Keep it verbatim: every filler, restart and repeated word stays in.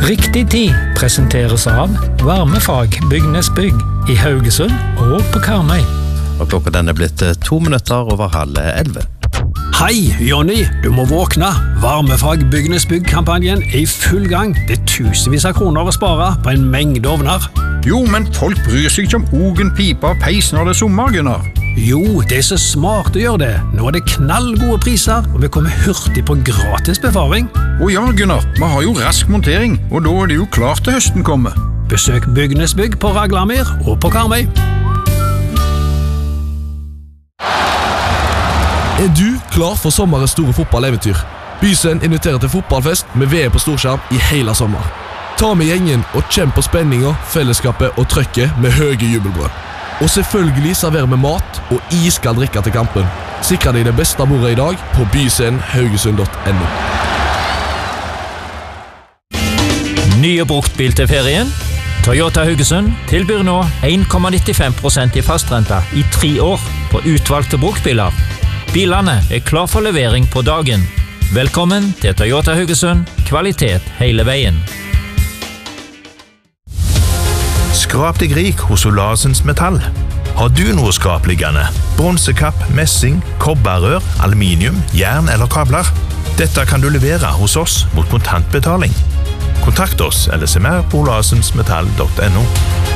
Riktig tid presenteres av Varmefag Bygnes Bygg i Haugesund og på Karmøy. Og klokka den er blitt to minutter over halv elve. Hei, Jonny, du må våkne. Varmefag Bygnes Bygg-kampanjen er i full gang. Det er tusenvis av kroner å spare på en mengde ovner. Jo, men folk bryr seg ikke om ogen, pipa og peis når det er sommer, Gunnar. Jo, det er så smart å gjøre det. Nå er det knallgode priser, og vi kommer hurtig på gratis befaring. Å ja, Gunnar, vi har jo rask montering, og da er det jo klart til høsten kommer. Besøk Bygnes Bygg på Raglamir og på Karmøy. Er du klar for sommerens store fotballeventyr? Bysen inviterer til fotballfest med V M på storskjerm i hele sommer. Ta med gjengen og kjenn på spenninga, fellesskapet og trøkket med høye jubelbrød. Og selvfølgelig serverer vi mat og iskald drikke til kampen. Sikre deg det beste bordet i dag på byscenen haugesund punktum no. Nye bruktbil til ferien? Toyota Haugesund tilbyr nå en komma nittifem prosent i fastrenta i tre år på utvalgte bruktbiler. Bilene er klar for levering på dagen. Velkommen til Toyota Haugesund, kvalitet hele veien. Skrap deg rik hos Olasens Metall. Har du noe skrapliggende? Bronsekapp, messing, kobberrør, aluminium, jern eller kabler? Dette kan du levere hos oss mot kontantbetaling. Kontakt oss eller se mer på olasensmetall punktum no.